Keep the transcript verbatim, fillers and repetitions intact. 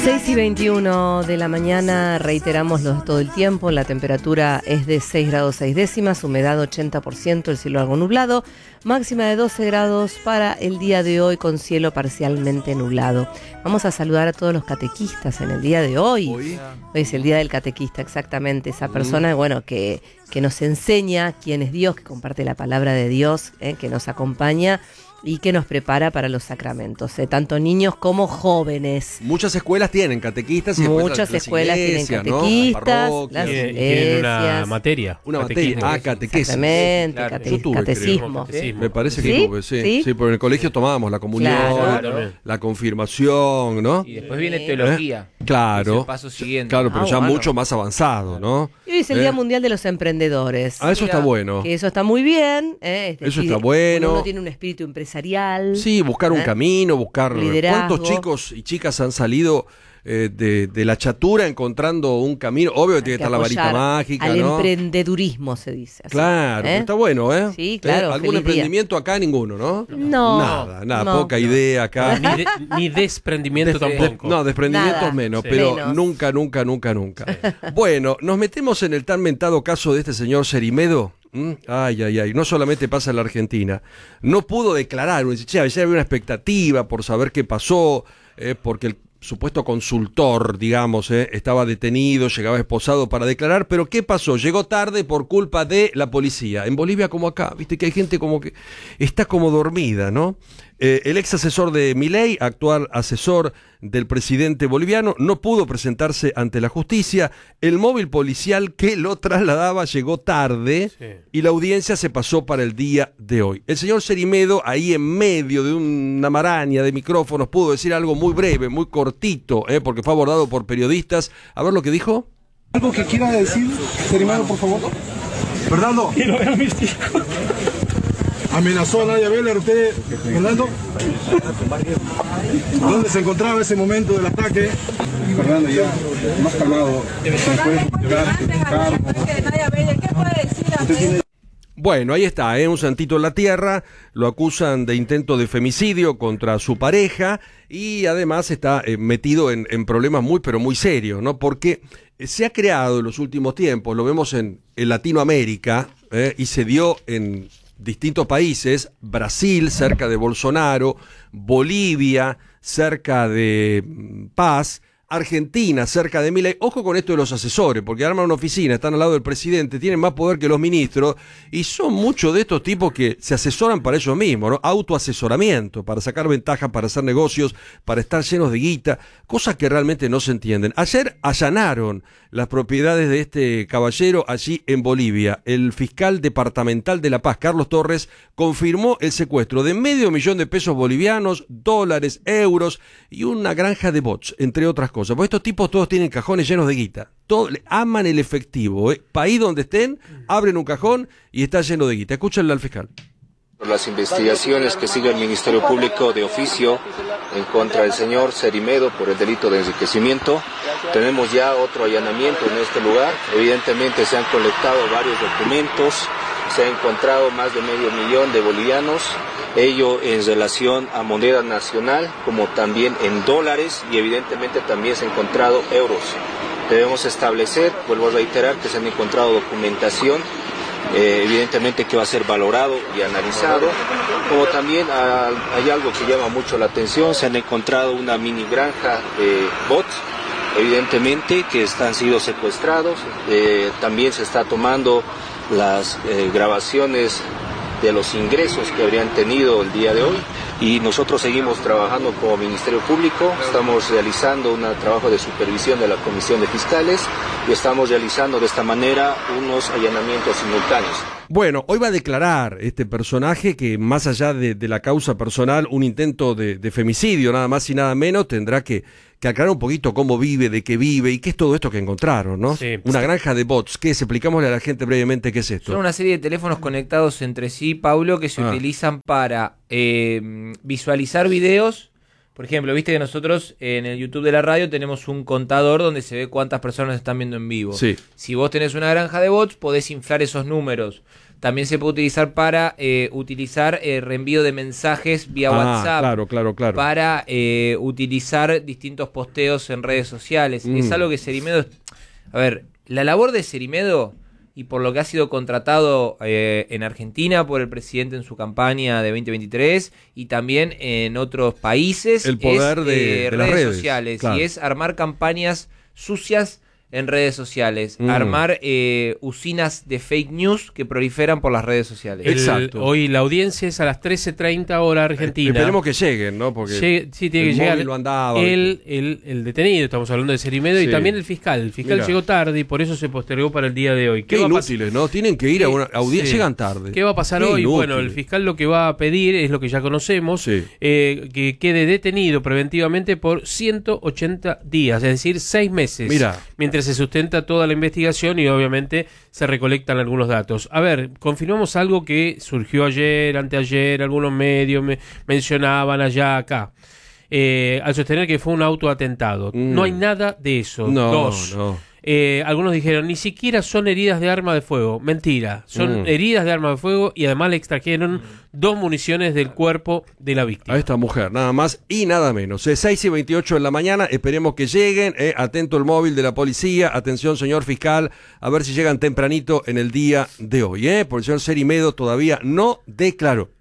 seis y veintiuno de la mañana, reiteramos lo de todo el tiempo, la temperatura es de seis grados seis décimas, humedad ochenta por ciento, el cielo algo nublado, máxima de doce grados para el día de hoy con cielo parcialmente nublado. Vamos a saludar a todos los catequistas en el día de hoy. Hoy, hoy es el día del catequista, exactamente, esa persona, bueno, que, que nos enseña quién es Dios, que comparte la palabra de Dios, eh, que nos acompaña y que nos prepara para los sacramentos, eh, tanto niños como jóvenes. Muchas escuelas tienen catequistas y muchas las escuelas iglesias, tienen catequistas, ¿no? las Tienen, iglesias. tienen una materia. Una materia, ah, catequesis. Exactamente, Claro. cate- Yo tuve, catecismo. creo. Me parece que ¿Sí? tuve, sí, ¿Sí? sí, porque en el colegio tomábamos la comunión, Claro. la confirmación, ¿no? Y después viene Sí. teología. ¿Eh? Claro. Es el paso siguiente. Claro, pero Ah, ya bueno. mucho más avanzado, ¿no? Y hoy es el ¿Eh? Día Mundial de los Emprendedores. Ah, eso Mira, está bueno. Que eso está muy bien. eh, es Eso decir, está bueno. Uno tiene un espíritu empresarial. Sí, buscar un ¿Eh? camino, buscar... Liderazgo. ¿Cuántos chicos y chicas han salido eh, de, de la chatura encontrando un camino? Obvio que tiene que estar la varita apoyar mágica, al ¿no? emprendedurismo se dice. así, Claro, ¿eh? está bueno, ¿eh? Sí, claro, ¿Eh? ¿Algún feliz emprendimiento acá? Ninguno, ¿no? No. Nada, nada, no. poca idea acá. Ni, de- ni desprendimiento Des- tampoco. de- no, desprendimientos Nada. menos, Sí. pero Menos. nunca, nunca, nunca, nunca. Bueno, nos metemos en el tan mentado caso de este señor Cerimedo. ¿Mm? Ay, ay, ay, no solamente pasa en la Argentina. No pudo declarar, uno dice, che, a veces había una expectativa por saber qué pasó, eh, porque el supuesto consultor, digamos, eh, estaba detenido, llegaba esposado para declarar, pero ¿qué pasó? Llegó tarde por culpa de la policía. En Bolivia como acá, viste que hay gente como que está como dormida, ¿no? Eh, el ex asesor de Milei, actual asesor del presidente boliviano, no pudo presentarse ante la justicia. El móvil policial que lo trasladaba llegó tarde Sí. y la audiencia se pasó para el día de hoy. El señor Cerimedo, ahí en medio de una maraña de micrófonos, pudo decir algo muy breve, muy cortito, eh, porque fue abordado por periodistas. A ver lo que dijo. ¿Algo que quiera decir, Cerimedo, por favor? Fernando. Quiero ver a mis hijos. ¿Amenazó a Nadia Beller usted, Fernando? ¿Dónde se encontraba ese momento del ataque? Fernando, ya, más calmado. ¿Qué puede decir? Bueno, ahí está, ¿eh? Un santito en la tierra, lo acusan de intento de femicidio contra su pareja y además está eh, metido en, en problemas muy pero muy serios, ¿no? Porque se ha creado en los últimos tiempos, lo vemos en, en Latinoamérica eh, y se dio en distintos países, Brasil cerca de Bolsonaro, Bolivia cerca de mm, Paz, Argentina, cerca de Milei. Ojo con esto de los asesores, porque arman una oficina, están al lado del presidente, tienen más poder que los ministros, y son muchos de estos tipos que se asesoran para ellos mismos, ¿no? Autoasesoramiento, para sacar ventaja, para hacer negocios, para estar llenos de guita, cosas que realmente no se entienden. Ayer allanaron las propiedades de este caballero allí en Bolivia. El fiscal departamental de La Paz, Carlos Torres, confirmó el secuestro de medio millón de pesos bolivianos, dólares, euros y una granja de bots, entre otras cosas. Porque estos tipos todos tienen cajones llenos de guita. Todo, aman el efectivo. ¿eh? País donde estén, abren un cajón y está lleno de guita. Escúchenle al fiscal. Por las investigaciones que sigue el Ministerio Público de oficio en contra del señor Cerimedo por el delito de enriquecimiento, tenemos ya otro allanamiento en este lugar. Evidentemente se han colectado varios documentos, se ha encontrado más de medio millón de bolivianos, ello en relación a moneda nacional, como también en dólares, y evidentemente también se han encontrado euros. Debemos establecer, vuelvo a reiterar, que se han encontrado documentación, eh, evidentemente que va a ser valorado y analizado, como también ah, hay algo que llama mucho la atención, se han encontrado una mini granja de bots, evidentemente que están sido secuestrados, eh, también se está tomando las eh, grabaciones de los ingresos que habrían tenido el día de hoy, y nosotros seguimos trabajando como Ministerio Público, estamos realizando un trabajo de supervisión de la Comisión de Fiscales y estamos realizando de esta manera unos allanamientos simultáneos. Bueno, hoy va a declarar este personaje que más allá de, de la causa personal, un intento de, de femicidio, nada más y nada menos, tendrá que, que aclarar un poquito cómo vive, de qué vive y qué es todo esto que encontraron, ¿no? Sí. Una granja de bots. ¿Qué es? Explicámosle a la gente brevemente qué es esto. Son una serie de teléfonos conectados entre sí, Paulo, que se Ah. utilizan para eh, visualizar videos. Por ejemplo, viste que nosotros en el YouTube de la radio tenemos un contador donde se ve cuántas personas están viendo en vivo. Sí. Si vos tenés una granja de bots, podés inflar esos números. También se puede utilizar para eh, utilizar eh, reenvío de mensajes vía Ah, WhatsApp. claro, claro, claro. Para eh, utilizar distintos posteos en redes sociales. Mm. Es algo que Cerimedo... A ver, la labor de Cerimedo, y por lo que ha sido contratado eh, en Argentina por el presidente en su campaña de veinte veintitrés y también en otros países, El poder es de- eh, de las redes, redes, sociales. claro. Y es armar campañas sucias en redes sociales. Mm. Armar eh, usinas de fake news que proliferan por las redes sociales. El- Exacto. Hoy la audiencia es a las trece treinta hora argentina. Esperemos que lleguen, ¿no? Porque Llegue- sí, tiene el que llegar móvil no andaba, el, el, el detenido, estamos hablando de Cerimedo, Sí. y también el fiscal. El fiscal Mirá. llegó tarde y por eso se postergó para el día de hoy. Qué va a pas- inútiles, ¿no? Tienen que ir a una audiencia, Sí. llegan tarde. ¿Qué va a pasar Qué hoy? inútiles. Bueno, el fiscal lo que va a pedir es lo que ya conocemos, Sí. eh, que quede detenido preventivamente por ciento ochenta días, es decir, seis meses. Mirá. Mientras se sustenta toda la investigación y obviamente se recolectan algunos datos. A ver, confirmamos algo que surgió ayer, anteayer, algunos medios me mencionaban allá, acá. Eh, al sostener que fue un autoatentado. Mm. No hay nada de eso. No, Dos. no. Eh, algunos dijeron, ni siquiera son heridas de arma de fuego. Mentira, son Mm. heridas de arma de fuego y además le extrajeron dos municiones del cuerpo de la víctima. A esta mujer, nada más y nada menos. Eh, seis y veintiocho de la mañana, esperemos que lleguen. Eh, atento el móvil de la policía. Atención, señor fiscal, a ver si llegan tempranito en el día de hoy. Eh, porque el señor Cerimedo todavía no declaró.